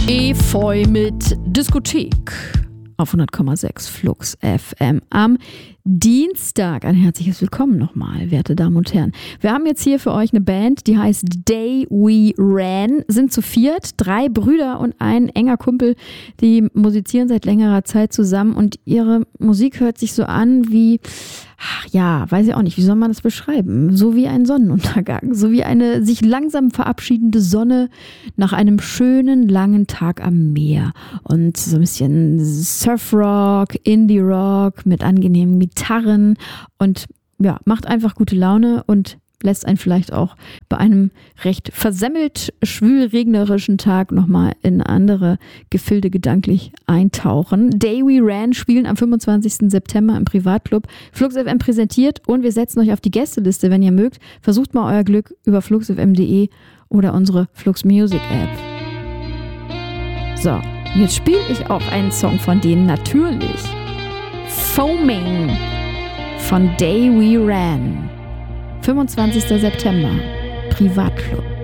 Efeu mit Diskothek auf 100,6 Flux FM am Dienstag. Ein herzliches Willkommen nochmal, werte Damen und Herren. Wir haben jetzt hier für euch eine Band, die heißt Day We Ran, sind zu viert, 3 Brüder und ein enger Kumpel, die musizieren seit längerer Zeit zusammen und ihre Musik hört sich so an wie, weiß ich auch nicht, wie soll man das beschreiben? So wie ein Sonnenuntergang, so wie eine sich langsam verabschiedende Sonne nach einem schönen, langen Tag am Meer. Und so ein bisschen Surfrock, Indie-Rock mit angenehmen Gitarren und ja, macht einfach gute Laune und lässt einen vielleicht auch bei einem recht versemmelt, schwül regnerischen Tag nochmal in andere Gefilde gedanklich eintauchen. Day We Ran spielen am 25. September im Privatclub. Flux FM präsentiert und wir setzen euch auf die Gästeliste, wenn ihr mögt. Versucht mal euer Glück über fluxfm.de oder unsere Flux Music App. So, jetzt spiele ich auch einen Song von denen natürlich. Foaming von Day We Ran. 25. September, Privatclub.